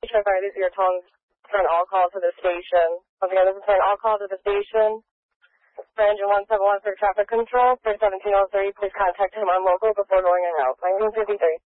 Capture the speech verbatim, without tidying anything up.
Trip, sorry, this is your tone for an all call to the station. Once again, this is for an all call to the station. For engine one seven one for traffic control, for seventeen oh three, please contact him on local before going in route. nineteen fifty-three.